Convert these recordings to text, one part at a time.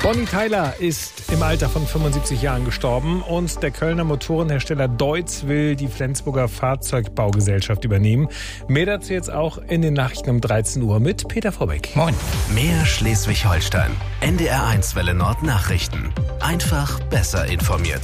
Bonnie Tyler ist im Alter von 75 Jahren gestorben und der Kölner Motorenhersteller Deutz will die Flensburger Fahrzeugbaugesellschaft übernehmen. Mehr dazu jetzt auch in den Nachrichten um 13 Uhr mit Peter Vorbeck. Moin. Mehr Schleswig-Holstein. NDR1 Welle Nord Nachrichten. Einfach besser informiert.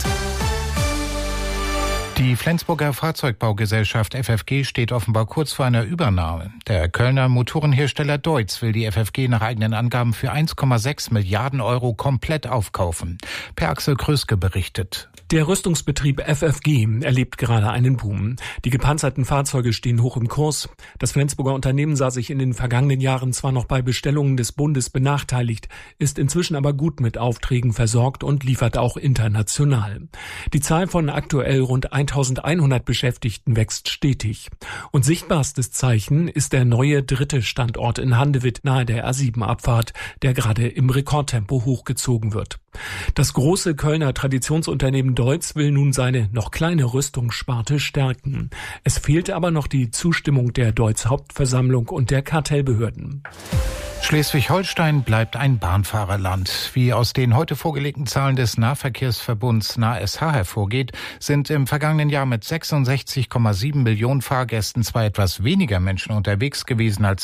Die Flensburger Fahrzeugbaugesellschaft FFG steht offenbar kurz vor einer Übernahme. Der Kölner Motorenhersteller Deutz will die FFG nach eigenen Angaben für 1,6 Milliarden Euro komplett aufkaufen. Per Axel Kröske berichtet. Der Rüstungsbetrieb FFG erlebt gerade einen Boom. Die gepanzerten Fahrzeuge stehen hoch im Kurs. Das Flensburger Unternehmen sah sich in den vergangenen Jahren zwar noch bei Bestellungen des Bundes benachteiligt, ist inzwischen aber gut mit Aufträgen versorgt und liefert auch international. Die Zahl von aktuell rund 1100 Beschäftigten wächst stetig. Und sichtbarstes Zeichen ist der neue dritte Standort in Handewitt nahe der A7-Abfahrt, der gerade im Rekordtempo hochgezogen wird. Das große Kölner Traditionsunternehmen Deutz will nun seine noch kleine Rüstungssparte stärken. Es fehlte aber noch die Zustimmung der Deutz Hauptversammlung und der Kartellbehörden. Schleswig-Holstein bleibt ein Bahnfahrerland. Wie aus den heute vorgelegten Zahlen des Nahverkehrsverbunds NahSH hervorgeht, sind im vergangenen Jahr mit 66,7 Millionen Fahrgästen zwar etwas weniger Menschen unterwegs gewesen als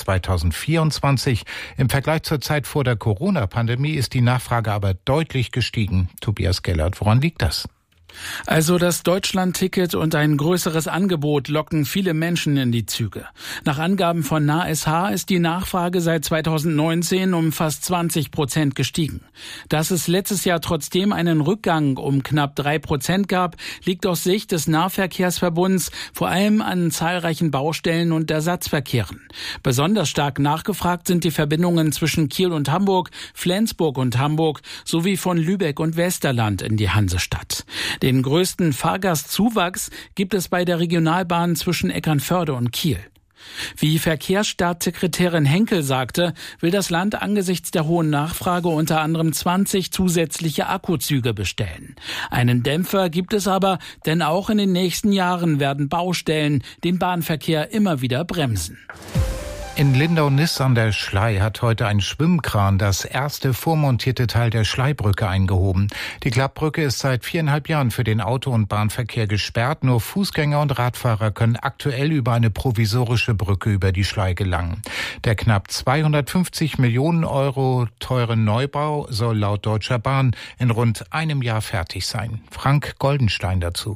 2024. Im Vergleich zur Zeit vor der Corona-Pandemie ist die Nachfrage aber deutlich gestiegen. Tobias Gellert, woran liegt das? Also das Deutschland-Ticket und ein größeres Angebot locken viele Menschen in die Züge. Nach Angaben von NahSH ist die Nachfrage seit 2019 um fast 20% gestiegen. Dass es letztes Jahr trotzdem einen Rückgang um knapp 3% gab, liegt aus Sicht des Nahverkehrsverbunds vor allem an zahlreichen Baustellen und Ersatzverkehren. Besonders stark nachgefragt sind die Verbindungen zwischen Kiel und Hamburg, Flensburg und Hamburg sowie von Lübeck und Westerland in die Hansestadt. Den größten Fahrgastzuwachs gibt es bei der Regionalbahn zwischen Eckernförde und Kiel. Wie Verkehrsstaatssekretärin Henkel sagte, will das Land angesichts der hohen Nachfrage unter anderem 20 zusätzliche Akkuzüge bestellen. Einen Dämpfer gibt es aber, denn auch in den nächsten Jahren werden Baustellen den Bahnverkehr immer wieder bremsen. In Lindau-Niss an der Schlei hat heute ein Schwimmkran das erste vormontierte Teil der Schleibrücke eingehoben. Die Klappbrücke ist seit 4,5 Jahren für den Auto- und Bahnverkehr gesperrt. Nur Fußgänger und Radfahrer können aktuell über eine provisorische Brücke über die Schlei gelangen. Der knapp 250 Millionen Euro teure Neubau soll laut Deutscher Bahn in rund einem Jahr fertig sein. Frank Goldenstein dazu.